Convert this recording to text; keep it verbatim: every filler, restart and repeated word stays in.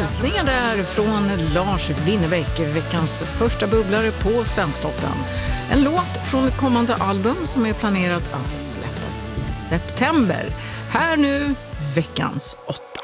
hälsningar där från Lars Winnerbäck, veckans första bubblare på Svensktoppen. En låt från ett kommande album som är planerat att släppas i september. Här nu veckans åtta.